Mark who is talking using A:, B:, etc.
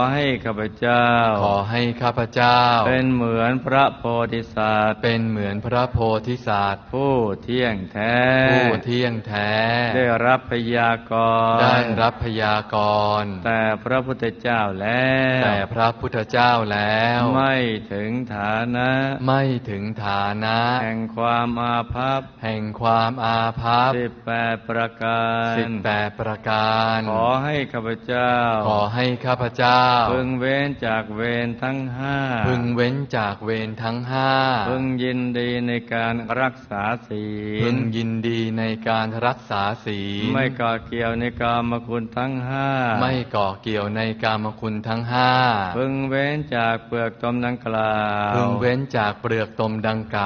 A: ขอให้ข้าพเจ้า
B: ขอให้ข้าพเจ้า
A: เป็นเหมือนพระโพธิสัตว์
B: เป็นเหมือนพระโพธิสัตว์
A: ผู้เที่ยงแท้
B: ผู้เที่ยงแท้
A: ได้รับพยากรณ์
B: ได้รับพยากรณ์
A: แต่พระพุทธเจ้าแล้ว
B: แต่พระพุทธเจ้าแล้ว
A: ไม่ถึงฐานะ
B: ไม่ถึงฐานะ
A: แห่งความอาภัพ
B: แห่งความอาภัพ
A: 18 ประการ
B: 18 ประการ
A: ขอให้ข้าพเจ้า
B: ขอให้ข้าพเจ้า
A: พึงเว้นจากเวรทั้ง5
B: พึงเว้นจากเวรทั้ง5
A: พึงยินดีในการรักษาศีล
B: พึงยินดีในการรักษาศีล
A: ไม่ก่อเกี่ยวในกามคุณทั้ง5
B: ไม่ก่อเกี่ยวในกามคุณทั้ง5
A: พึงเว้นจากเปลือกตมดังกล่าว
B: พึงเว้นจากเปลือกตมดังกล่าว